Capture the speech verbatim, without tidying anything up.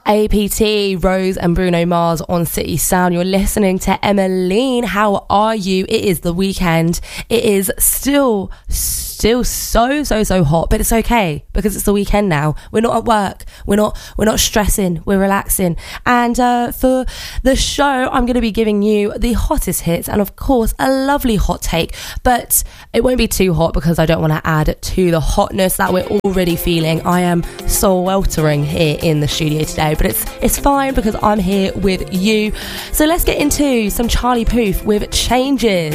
A P T, Rose and Bruno Mars on City Sound. You're listening to Emmeline. How are you? It is the weekend. It is still, still so, so, so hot, but it's okay because it's the weekend now. We're not at work. We're not, we're not stressing. We're relaxing. And uh, for the show, I'm going to be giving you the hottest hits and, of course, a lovely hot take. But it won't be too hot because I don't want to add to the hotness that we're already feeling. I am sweltering here in the studio today. But it's it's fine because I'm here with you. So let's get into some Charlie Puth with Changes.